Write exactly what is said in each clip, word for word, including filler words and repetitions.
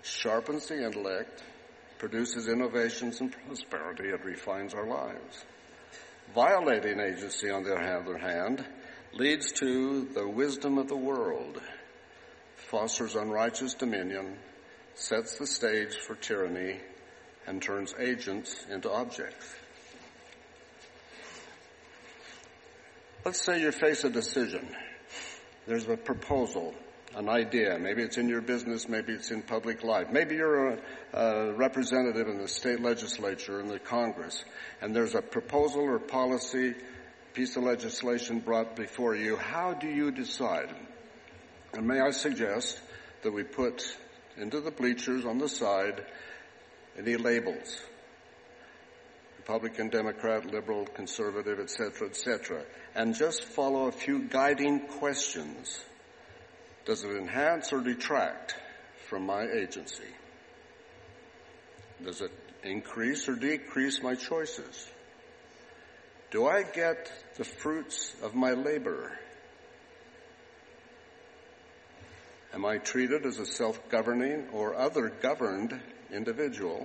sharpens the intellect, produces innovations and prosperity, and refines our lives. Violating agency, on the other hand, leads to the wisdom of the world, fosters unrighteous dominion, sets the stage for tyranny, and turns agents into objects. Let's say you face a decision. There's a proposal, an idea. Maybe it's in your business, maybe it's in public life. Maybe you're a, a representative in the state legislature, in the Congress, and there's a proposal or policy, piece of legislation brought before you. How do you decide? And may I suggest that we put into the bleachers on the side any labels: Republican, Democrat, liberal, conservative, et cetera, et cetera, and just follow a few guiding questions. Does it enhance or detract from my agency? Does it increase or decrease my choices? Do I get the fruits of my labor? Am I treated as a self-governing or other-governed individual?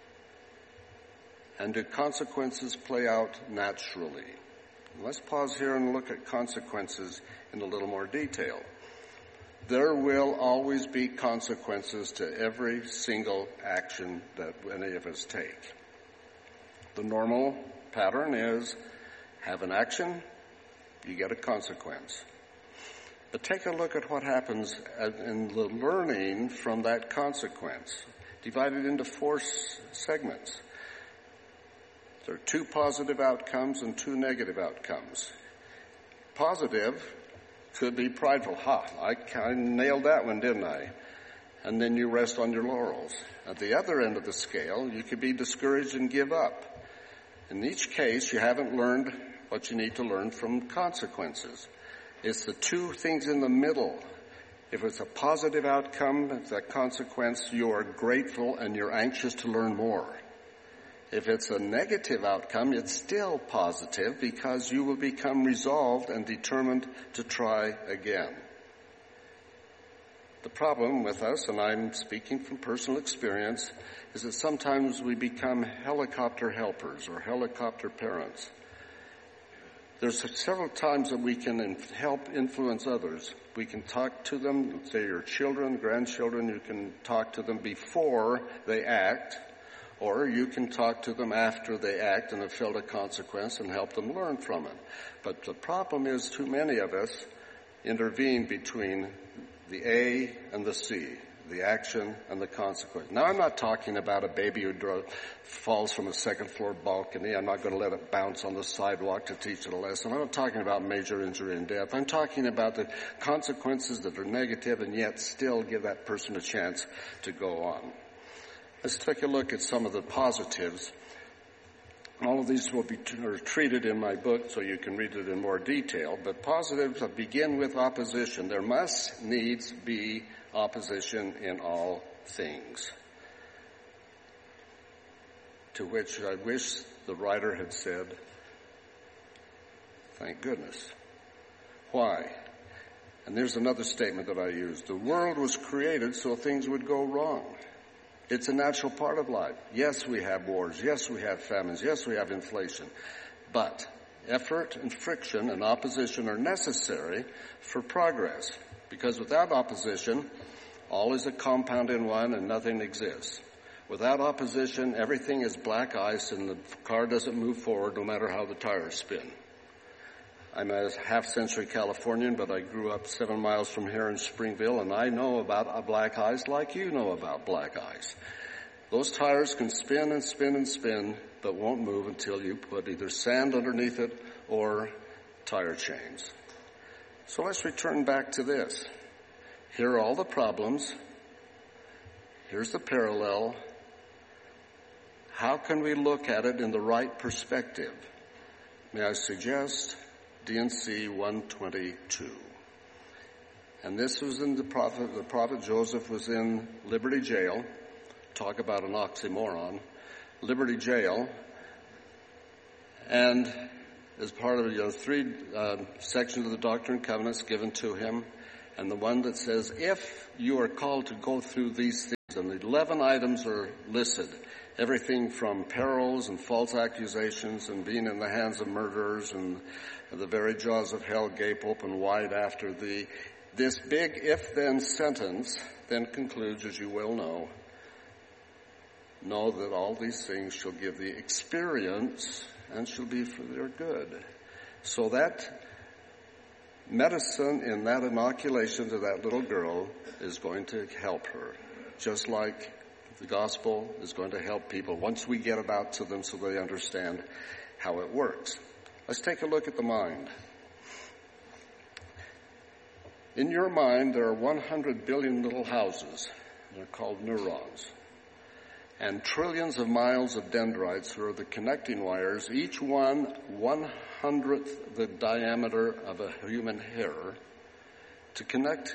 And do consequences play out naturally? Let's pause here and look at consequences in a little more detail. There will always be consequences to every single action that any of us take. The normal pattern is have an action, you get a consequence. But take a look at what happens in the learning from that consequence, divided into four segments. There are two positive outcomes and two negative outcomes. Positive could be prideful. Ha, I, I nailed that one, didn't I? And then you rest on your laurels. At the other end of the scale, you could be discouraged and give up. In each case, you haven't learned what you need to learn from consequences. It's the two things in the middle. If it's a positive outcome, it's a consequence, you are grateful and you're anxious to learn more. If it's a negative outcome, it's still positive because you will become resolved and determined to try again. The problem with us, and I'm speaking from personal experience, is that sometimes we become helicopter helpers or helicopter parents. There's several times that we can help influence others. We can talk to them, say your children, grandchildren, you can talk to them before they act, or you can talk to them after they act and have felt a consequence and help them learn from it. But the problem is too many of us intervene between the A and the C, the action and the consequence. Now, I'm not talking about a baby who dro- falls from a second floor balcony. I'm not going to let it bounce on the sidewalk to teach it a lesson. I'm not talking about major injury and death. I'm talking about the consequences that are negative and yet still give that person a chance to go on. Let's take a look at some of the positives. All of these will be t- are treated in my book, so you can read it in more detail. But positives begin with opposition. There must needs be opposition in all things. To which I wish the writer had said, thank goodness. Why? And there's another statement that I used. The world was created so things would go wrong. It's a natural part of life. Yes, we have wars. Yes, we have famines. Yes, we have inflation. But effort and friction and opposition are necessary for progress. Because without opposition, all is a compound in one and nothing exists. Without opposition, everything is black ice and the car doesn't move forward no matter how the tires spin. I'm a half-century Californian, but I grew up seven miles from here in Springville, and I know about black ice like you know about black ice. Those tires can spin and spin and spin, but won't move until you put either sand underneath it or tire chains. So let's return back to this. Here are all the problems. Here's the parallel. How can we look at it in the right perspective? May I suggest D and C one twenty-two. And this was in the prophet, the prophet Joseph was in Liberty Jail. Talk about an oxymoron. Liberty Jail. And as part of the you know, three uh, sections of the Doctrine and Covenants given to him, and the one that says, if you are called to go through these things, And eleven items are listed. Everything from perils and false accusations and being in the hands of murderers and the very jaws of hell gape open wide after thee. This big if-then sentence then concludes, as you well know, know that all these things shall give thee experience and shall be for their good. So that medicine in that inoculation to that little girl is going to help her, just like the gospel is going to help people once we get it out to them so they understand how it works. Let's take a look at the mind. In your mind, there are one hundred billion little houses. They're called neurons. And trillions of miles of dendrites, who are the connecting wires, each one one hundredth the diameter of a human hair, to connect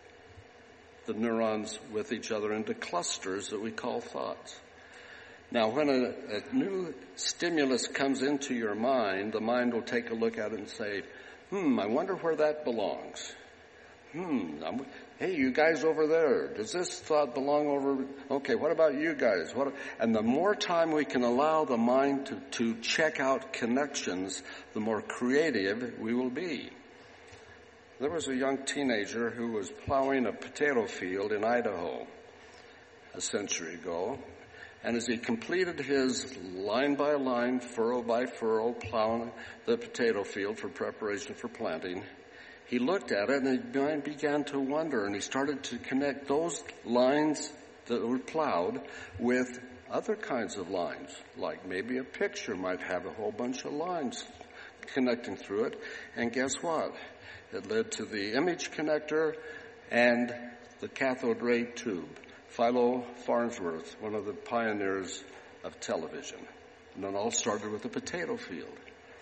the neurons with each other into clusters that we call thoughts. Now, when a, a new stimulus comes into your mind, the mind will take a look at it and say, hmm, I wonder where that belongs. Hmm, I'm, hey, you guys over there, does this thought belong over? Okay, what about you guys? What? And the more time we can allow the mind to, to check out connections, the more creative we will be. There was a young teenager who was plowing a potato field in Idaho a century ago, and as he completed his line by line, furrow by furrow, plowing the potato field for preparation for planting, he looked at it and his mind began to wonder, and he started to connect those lines that were plowed with other kinds of lines, like maybe a picture might have a whole bunch of lines connecting through it, and guess what? It led to the image connector and the cathode ray tube. Philo Farnsworth, one of the pioneers of television. And it all started with a potato field.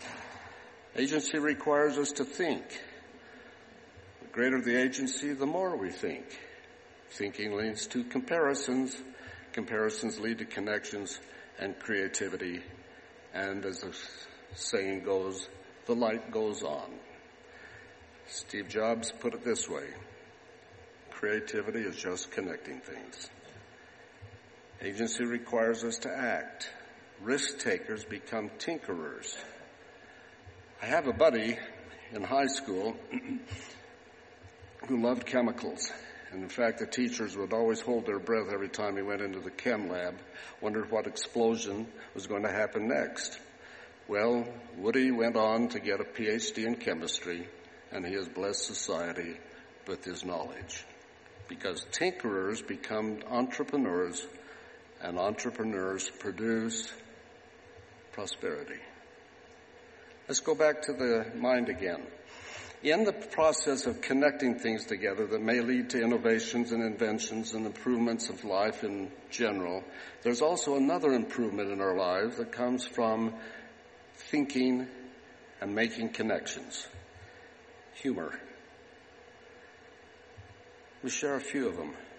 Agency requires us to think. The greater the agency, the more we think. Thinking leads to comparisons. Comparisons lead to connections and creativity. And as the saying goes, the light goes on. Steve Jobs put it this way: creativity is just connecting things. Agency requires us to act. Risk takers become tinkerers. I have a buddy in high school who loved chemicals. And in fact, the teachers would always hold their breath every time he went into the chem lab, wondered what explosion was going to happen next. Well, Woody went on to get a P H D in chemistry, and he has blessed society with his knowledge. Because tinkerers become entrepreneurs, and entrepreneurs produce prosperity. Let's go back to the mind again. In the process of connecting things together that may lead to innovations and inventions and improvements of life in general, there's also another improvement in our lives that comes from thinking and making connections. Humor. We share a few of them.